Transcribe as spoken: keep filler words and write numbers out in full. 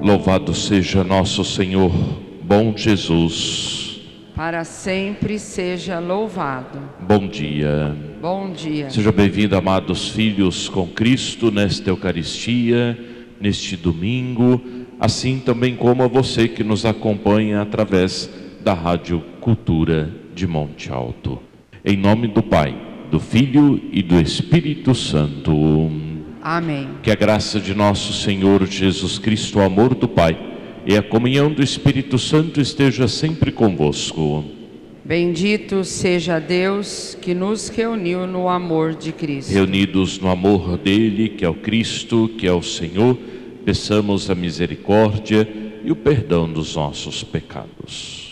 Louvado seja nosso Senhor, bom Jesus. Para sempre seja louvado. Bom dia. Bom dia. Seja bem-vindo, amados filhos, com Cristo nesta Eucaristia, neste domingo, assim também como a você que nos acompanha através da Rádio Cultura de Monte Alto. Em nome do Pai, do Filho e do Espírito Santo. Amém. Que a graça de nosso Senhor Jesus Cristo, o amor do Pai e a comunhão do Espírito Santo esteja sempre convosco. Bendito seja Deus que nos reuniu no amor de Cristo. Reunidos no amor dele, que é o Cristo, que é o Senhor, peçamos a misericórdia e o perdão dos nossos pecados.